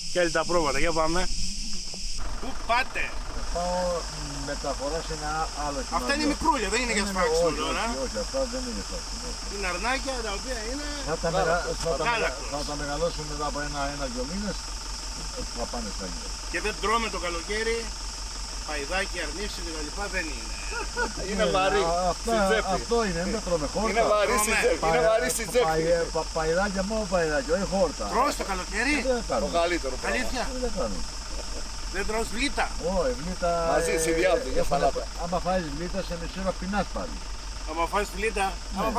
και άλλη τα πρόβατα. Για πάμε. Πού πάτε? Πάω μεταφορά σε ένα άλλο σημείο. Αυτά είναι μικρούλια, δεν είναι για σφάξιμο τώρα. Όχι, αυτά δεν είναι για σφάξιμο. Είναι αρνάκια τα οποία είναι. Θα τα μεγαλώσουμε μετά από ένα-δυο μήνες. Θα πάνε στα γύρω. Και δεν τρώμε το καλοκαίρι. Παϊδάκι, αρνήσεις και τα λοιπά δεν είναι. Είναι βαρύ στην τσέπη. Αυτό είναι, δεν τα τρώμε χόρτα. Είναι βαρύ στην τσέπη. Είναι βαρύ στην τσέπη. Παϊδάκια, μόνο παϊδάκια, όχι χόρτα. Τρως το καλοκαίρι. Δεν Το κάνουμε. καλύτερο πράγμα. Αλήθεια. Δεν κάνουμε. Δεν τρως βλήτα. Όχι, βλήτα. Μαζί, συνδυάζονται για σαλάτα. Άμα φάεις βλήτα, σε μισή ώρα πεινάς πάλι. Άμα φας βλήτα.